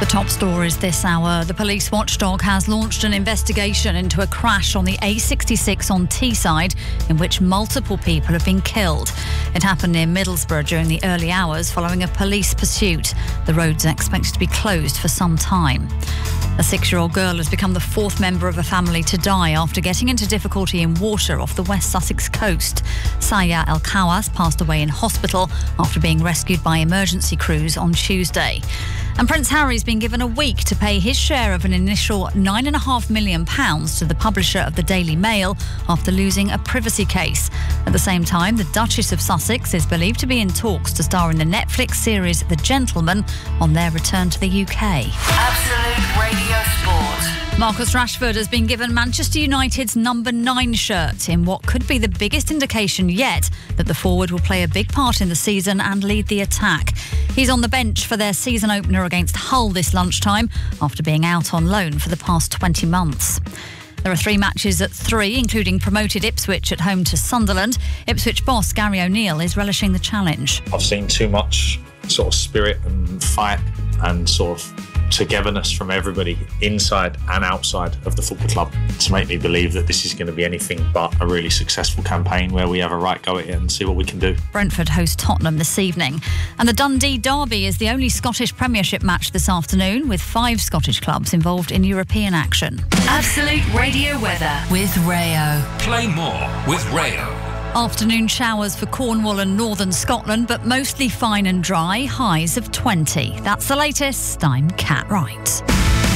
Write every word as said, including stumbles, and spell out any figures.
Top stories this hour. The police watchdog has launched an investigation into a crash on the A sixty-six on Teesside in which multiple people have been killed. It happened near Middlesbrough during the early hours following a police pursuit. The roads are expected to be closed for some time. A six-year-old girl has become the fourth member of a family to die after getting into difficulty in water off the West Sussex coast. Saya El Kawas passed away in hospital after being rescued by emergency crews on Tuesday. And Prince Harry's been given a week to pay his share of an initial nine point five million pounds to the publisher of the Daily Mail after losing a privacy case. At the same time, the Duchess of Sussex is believed to be in talks to star in the Netflix series The Gentleman on their return to the U K. Absolute Radio Sport. Marcus Rashford has been given Manchester United's number nine shirt in what could be the biggest indication yet that the forward will play a big part in the season and lead the attack. He's on the bench for their season opener against Hull this lunchtime after being out on loan for the past twenty months. There are three matches at three, including promoted Ipswich at home to Sunderland. Ipswich boss Gary O'Neill is relishing the challenge. I've seen too much sort of spirit and fight and sort of togetherness from everybody inside and outside of the football club to make me believe that this is going to be anything but a really successful campaign where we have a right go at it and see what we can do. Brentford host Tottenham this evening. And the Dundee Derby is the only Scottish Premiership match this afternoon, with five Scottish clubs involved in European action. Absolute Radio weather with Rayo. Play more with Rayo. Afternoon showers for Cornwall and northern Scotland, but mostly fine and dry, highs of twenty. That's the latest. I'm Kat Wright.